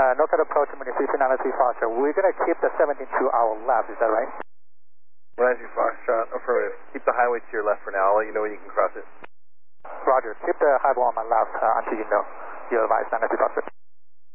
Northern approach, Mississippi 93 Foxtrot. We're going to keep the 17 to our left, is that right? 93 Foxtrot, affirmative. Keep the highway to your left for now. I'll let you know when you can cross it. Roger. Keep the highway on my left until you know. You're advised 93 Foxtrot.